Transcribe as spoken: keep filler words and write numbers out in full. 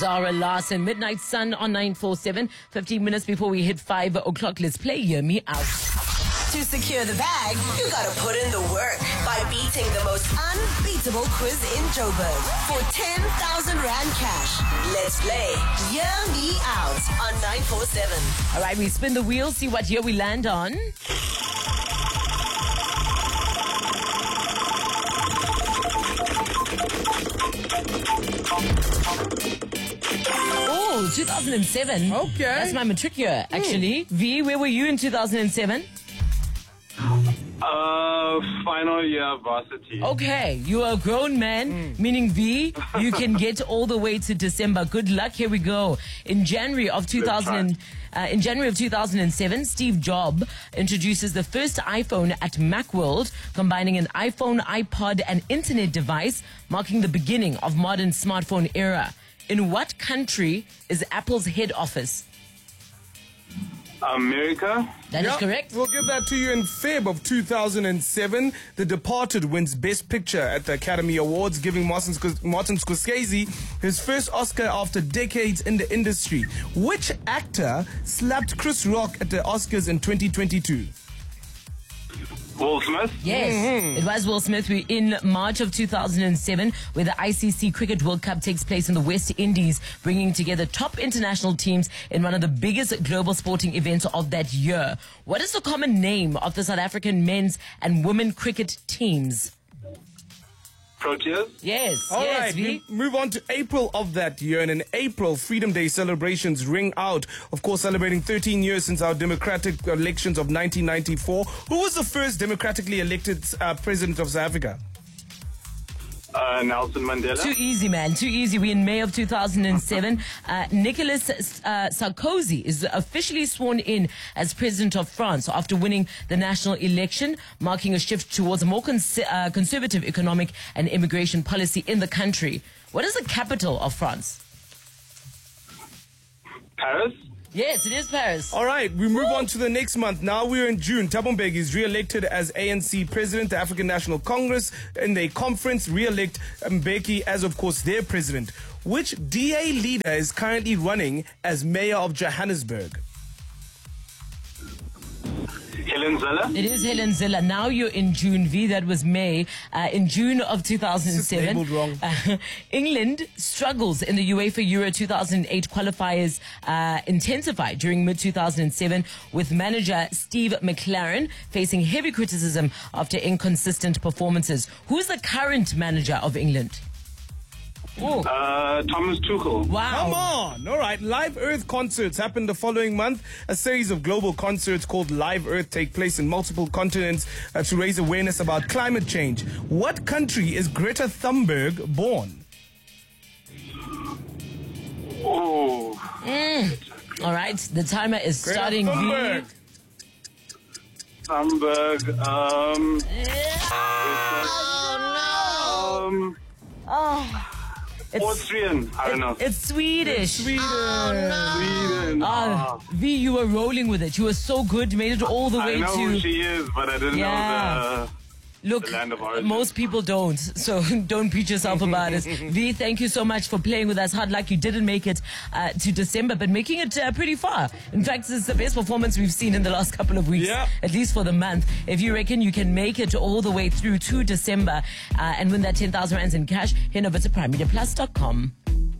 Zara Larson, Midnight Sun on nine four seven. fifteen minutes before we hit five o'clock. Let's play Hear Me Out. To secure the bag, you gotta put in the work by beating the most unbeatable quiz in Joburg for ten thousand Rand cash. Let's play Hear Me Out on nine four seven. All right, we spin the wheel, see what year we land on. Oh, two thousand seven. Okay. That's my matric year, actually. Mm. V, where were you in two thousand seven? Uh, final year varsity. Okay, you are a grown man, mm. meaning V, you can get all the way to December. Good luck. Here we go. In January of two thousand, uh, in January of two thousand seven, Steve Jobs introduces the first iPhone at Macworld, combining an iPhone, iPod, and internet device, marking the beginning of modern smartphone era. In what country is Apple's head office? America. That Yep, is correct. We'll give that to you in Feb of two thousand seven. The Departed wins Best Picture at the Academy Awards, giving Martin, Sc- Martin Scorsese his first Oscar after decades in the industry. Which actor slapped Chris Rock at the Oscars in twenty twenty-two? Will Smith. Yes, mm-hmm. It was Will Smith. We're in March of two thousand seven, where the I C C Cricket World Cup takes place in the West Indies, bringing together top international teams in one of the biggest global sporting events of that year. What is the common name of the South African men's and women cricket teams? Proteas. All Yes, yes, right, V. we move on to April of that year. And in April, Freedom Day celebrations ring out. Of course, celebrating thirteen years since our democratic elections of nineteen ninety-four. Who was the first democratically elected uh, president of South Africa? Uh, Nelson Mandela. Too easy, man. Too easy. We're in May of two thousand seven. Uh, Nicolas uh, Sarkozy is officially sworn in as president of France after winning the national election, marking a shift towards a more cons- uh, conservative economic and immigration policy in the country. What is the capital of France? Paris. Yes, it is Paris. All right, we move on to the next month. Now we're in June. Thabo Mbeki is re-elected as A N C president. The African National Congress in a conference re-elect Mbeki as, of course, their president. Which D A leader is currently running as mayor of Johannesburg? Helen Zille. It is Helen Zille. Now you're in June, V. That was May. Uh, in June of two thousand seven, labeled wrong. Uh, England struggles in the UEFA Euro two thousand eight qualifiers uh, intensified during mid two thousand seven, with manager Steve McLaren facing heavy criticism after inconsistent performances. Who's the current manager of England? Oh. Uh, Thomas Tuchel. Wow. Come on. All right. Live Earth concerts happen the following month. A series of global concerts called Live Earth take place in multiple continents uh, to raise awareness about climate change. What country is Greta Thunberg born? Oh. Mm. All right. The timer is Greta starting. Thunberg. V. Thunberg. Um. Oh, no. Um. Oh. It's, Austrian. I don't know. It's Swedish. Sweden. Sweden. Oh, Ah. V, you were rolling with it. You were so good. You made it all the way I know to. who she is, but I didn't Yeah. know the. Look, The land of origin. most people don't, so don't beat yourself about it. V, thank you so much for playing with us. Hard luck you didn't make it uh, to December, but making it uh, pretty far. In fact, this is the best performance we've seen in the last couple of weeks, Yeah. at least for the month. If you reckon you can make it all the way through to December uh, and win that ten thousand rands in cash, head over to prime media plus dot com.